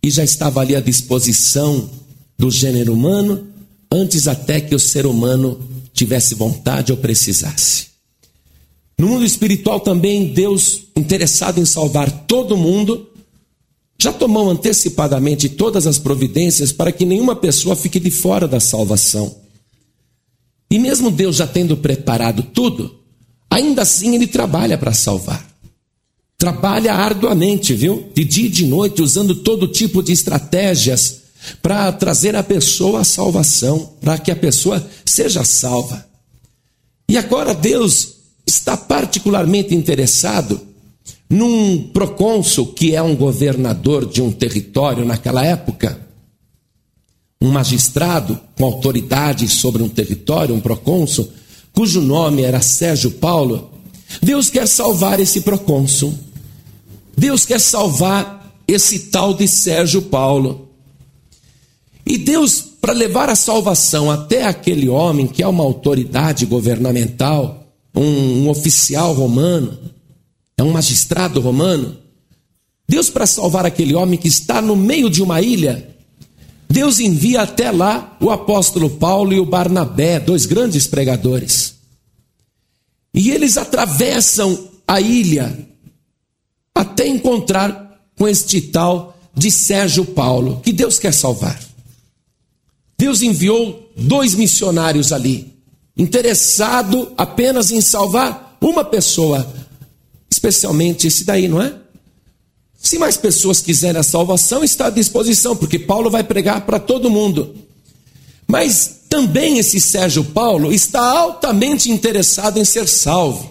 e já estava ali à disposição do gênero humano, antes até que o ser humano tivesse vontade ou precisasse. No mundo espiritual também, Deus, interessado em salvar todo mundo, já tomou antecipadamente todas as providências para que nenhuma pessoa fique de fora da salvação. E mesmo Deus já tendo preparado tudo, ainda assim Ele trabalha para salvar. Trabalha arduamente, viu? De dia e de noite, usando todo tipo de estratégias para trazer a pessoa à salvação, para que a pessoa seja salva. E agora Deus está particularmente interessado num procônsul, que é um governador de um território naquela época, um magistrado com autoridade sobre um território, um procônsul, cujo nome era Sérgio Paulo. Deus quer salvar esse procônsul. Deus quer salvar esse tal de Sérgio Paulo. E Deus, para levar a salvação até aquele homem que é uma autoridade governamental, um oficial romano, é um magistrado romano, Deus, para salvar aquele homem que está no meio de uma ilha, Deus envia até lá o apóstolo Paulo e o Barnabé, dois grandes pregadores. E eles atravessam a ilha até encontrar com este tal de Sérgio Paulo, que Deus quer salvar. Deus enviou dois missionários ali, interessado apenas em salvar uma pessoa, especialmente esse daí, não é? Se mais pessoas quiserem a salvação, está à disposição, porque Paulo vai pregar para todo mundo. Mas também esse Sérgio Paulo está altamente interessado em ser salvo.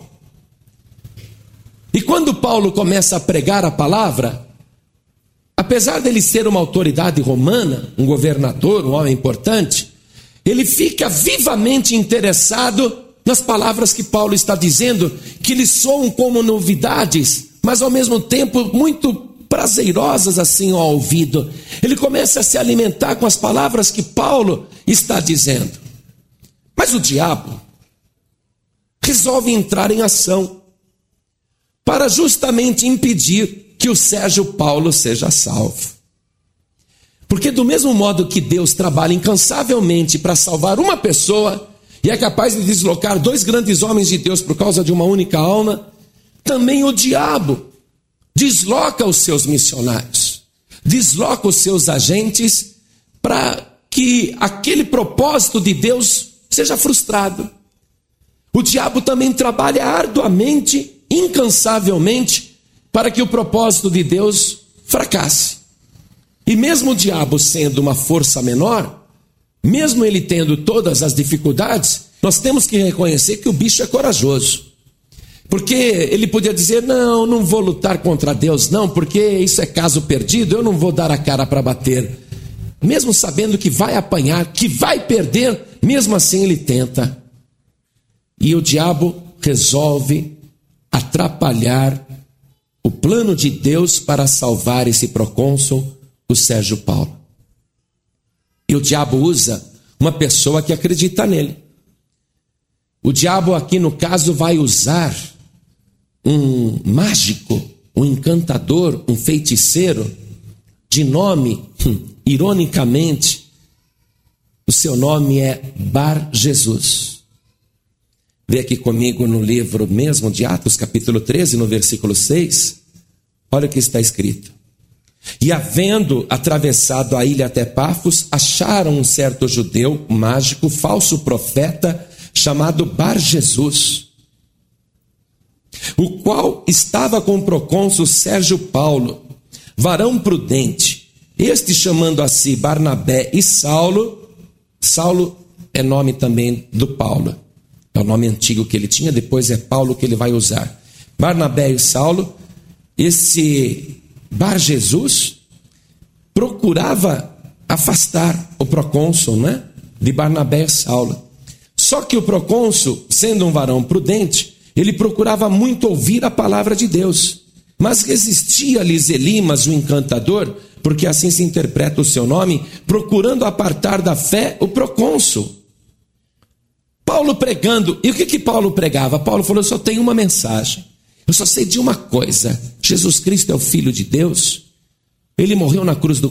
E quando Paulo começa a pregar a palavra, apesar dele ser uma autoridade romana, um governador, um homem importante, ele fica vivamente interessado nas palavras que Paulo está dizendo, que lhe soam como novidades, mas ao mesmo tempo muito prazerosas assim ao ouvido. Ele começa a se alimentar com as palavras que Paulo está dizendo. Mas o diabo resolve entrar em ação para justamente impedir que o Sérgio Paulo seja salvo. Porque do mesmo modo que Deus trabalha incansavelmente para salvar uma pessoa, e é capaz de deslocar dois grandes homens de Deus por causa de uma única alma, também o diabo desloca os seus missionários, desloca os seus agentes para que aquele propósito de Deus seja frustrado. O diabo também trabalha arduamente, incansavelmente, para que o propósito de Deus fracasse. E mesmo o diabo sendo uma força menor, mesmo ele tendo todas as dificuldades, nós temos que reconhecer que o bicho é corajoso. Porque ele podia dizer, não vou lutar contra Deus, não, porque isso é caso perdido, eu não vou dar a cara para bater. Mesmo sabendo que vai apanhar, que vai perder, mesmo assim ele tenta. E o diabo resolve atrapalhar o plano de Deus para salvar esse procônsul, o Sérgio Paulo. E o diabo usa uma pessoa que acredita nele. O diabo aqui no caso vai usar um mágico, um encantador, um feiticeiro, de nome, ironicamente, o seu nome é Bar Jesus. Vê aqui comigo no livro mesmo de Atos, capítulo 13, no versículo 6, olha o que está escrito. E havendo atravessado a ilha até Pafos, acharam um certo judeu, mágico, falso profeta, chamado Bar Jesus, o qual estava com o procônsul Sérgio Paulo, varão prudente, este chamando a si Barnabé e Saulo. Saulo é nome também do Paulo, é o nome antigo que ele tinha, depois é Paulo que ele vai usar. Barnabé e Saulo, esse Bar Jesus procurava afastar o procônsul, né, de Barnabé e Saulo. Só que o procônsul, sendo um varão prudente, ele procurava muito ouvir a palavra de Deus, mas resistia-lhes Elimas, o encantador, porque assim se interpreta o seu nome, procurando apartar da fé o procônsul. Paulo pregando, e o que Paulo pregava? Paulo falou, eu só tenho uma mensagem, eu só sei de uma coisa, Jesus Cristo é o Filho de Deus, ele morreu na cruz do